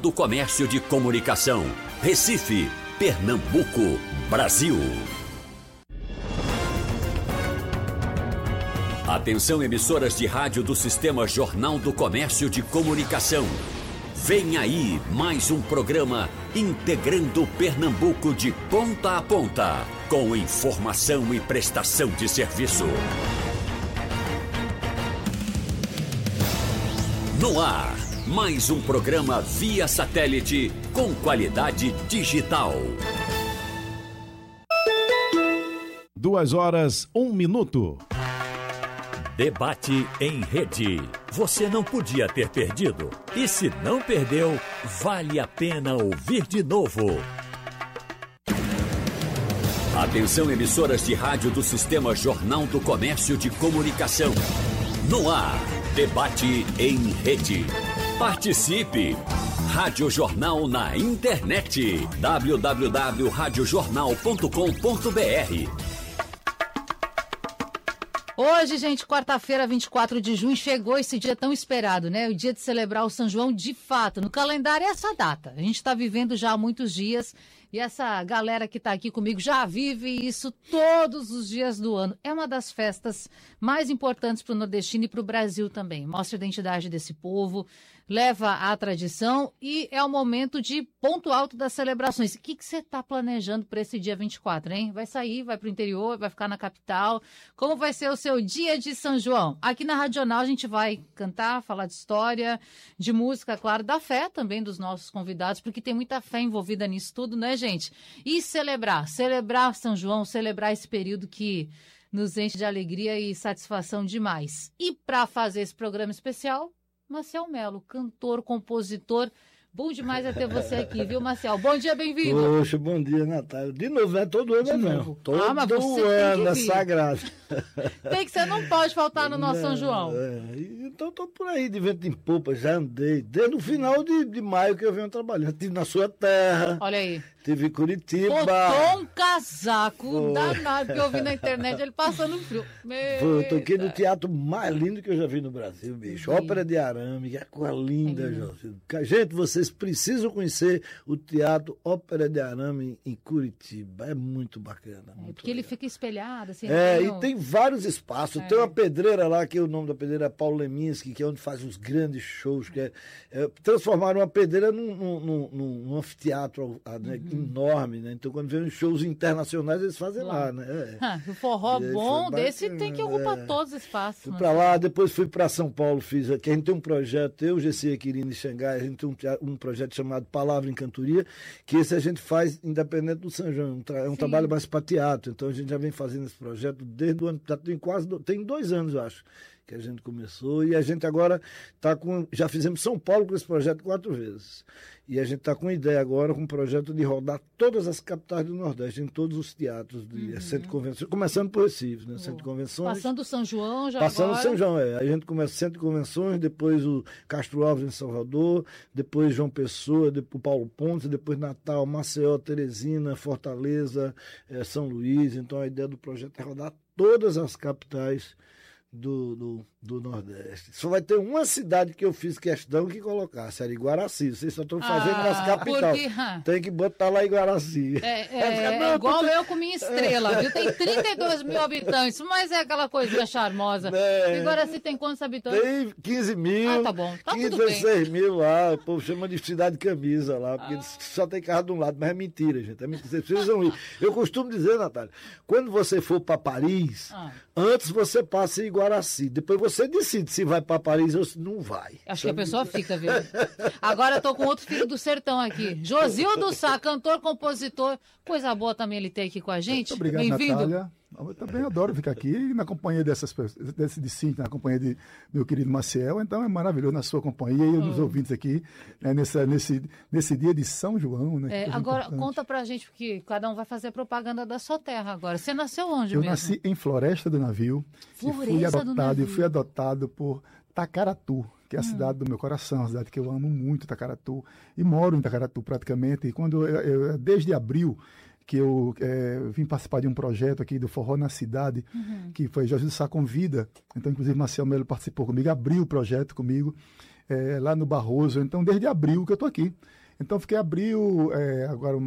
do Comércio de Comunicação. Recife, Pernambuco, Brasil. Atenção, emissoras de rádio do Sistema Jornal do Comércio de Comunicação. Vem aí mais um programa integrando Pernambuco de ponta a ponta, com informação e prestação de serviço. No ar, mais um programa via satélite com qualidade digital. 2h01. Debate em rede. Você não podia ter perdido. E se não perdeu, vale a pena ouvir de novo. Atenção, emissoras de rádio do Sistema Jornal do Comércio de Comunicação. No ar, debate em rede. Participe! Rádio Jornal na internet. www.radiojornal.com.br. Hoje, gente, quarta-feira, 24 de junho, chegou esse dia tão esperado, né? O dia de celebrar o São João, de fato. No calendário é essa data. A gente está vivendo já há muitos dias e essa galera que está aqui comigo já vive isso todos os dias do ano. É uma das festas mais importantes para o nordestino e para o Brasil também. Mostra a identidade desse povo, leva à tradição e é o momento de ponto alto das celebrações. O que você está planejando para esse dia 24, hein? Vai sair, vai para o interior, vai ficar na capital? Como vai ser o seu dia de São João? Aqui na Radional a gente vai cantar, falar de história, de música, claro, da fé também dos nossos convidados, porque tem muita fé envolvida nisso tudo, né, gente? E celebrar São João, celebrar esse período que nos enche de alegria e satisfação demais. E para fazer esse programa especial, Maciel Melo, cantor, compositor. Bom demais é ter você aqui, viu, Maciel? Bom dia, bem-vindo. Poxa, bom dia, Natália. De novo, né? Todo ano é mesmo. Todo mas você ano é sagrado. Tem que você não pode faltar no nosso São João. Então estou por aí de vento em popa, já andei. Desde o final de maio que eu venho trabalhando. Estive na sua terra. Olha aí. Estive em Curitiba. Botou um casaco danado que eu vi na internet, ele passando frio. Toquei no teatro mais lindo que eu já vi no Brasil, bicho. Ópera de Arame, que é coisa linda, José. Gente, vocês precisam conhecer o Teatro Ópera de Arame em Curitiba. É muito bacana. Porque ele fica espelhado, assim. E tem vários espaços. Tem uma pedreira lá, que o nome da pedreira é Paulo Leminski, que é onde faz os grandes shows. Que transformaram uma pedreira num anfiteatro, né, enorme, né? Então, quando vem os shows internacionais, eles fazem lá, né? O forró bom desse tem que ocupar todos os espaços. Fui pra lá, depois fui pra São Paulo, que a gente tem um projeto, eu, Gessi Equirino e Xangai, a gente tem um projeto chamado Palavra em Cantoria, que esse a gente faz independente do São João. É um trabalho mais para teatro. Então, a gente já vem fazendo esse projeto desde o ano, tem 2 anos, eu acho, que a gente começou, e a gente agora já fizemos São Paulo com esse projeto 4 vezes. E a gente está com ideia agora, com um projeto de rodar todas as capitais do Nordeste, em todos os teatros, centro de convenções, começando por Recife, né? Centro de convenções. Passando o São João já Passando agora. São João, A gente começa centro de convenções, depois o Castro Alves em Salvador, depois João Pessoa, depois Paulo Pontes, depois Natal, Maceió, Teresina, Fortaleza, São Luís. Então a ideia do projeto é rodar todas as capitais do Nordeste. Só vai ter uma cidade que eu fiz questão que colocasse, era Iguaraci. Vocês só estão fazendo nas capitais. Tem que botar lá Iguaraci. Igual eu com minha estrela, viu? Tem 32 mil habitantes, mas é aquela coisinha charmosa. Iguaraci tem quantos habitantes? Tem 15 mil. Tá bom. Tá 15, tudo bem. 16 mil lá. O povo chama de cidade camisa lá, porque só tem carro de um lado, mas é mentira, gente. É mentira. Vocês precisam ir. Eu costumo dizer, Natália, quando você for para Paris, antes você passa em Iguaraci. Depois você decide se vai para Paris ou se não vai. Acho que a pessoa fica, viu? Agora eu tô com outro filho do sertão aqui. Josildo Sá, cantor, compositor. Coisa boa também ele ter aqui com a gente. Muito obrigado, Bem-vindo. Natália. Eu também adoro ficar aqui na companhia dessas pessoas, na companhia de meu querido Maciel. Então é maravilhoso na sua companhia e nos ouvintes aqui, né, nesse dia de São João. Né, agora, importante. Conta pra gente, porque cada um vai fazer propaganda da sua terra agora. Você nasceu onde Eu mesmo? nasci em Floresta do Navio. Eu fui adotado por Tacaratu, que é a cidade do meu coração, a cidade que eu amo muito, Tacaratu. E moro em Tacaratu praticamente. E quando desde abril, que eu vim participar de um projeto aqui do Forró na Cidade, que foi Jorge do Sá Convida. Então, inclusive, Maciel Melo participou comigo, abriu o projeto comigo. lá no Barroso. Então, desde abril que eu estou aqui. Então, fiquei abril, agora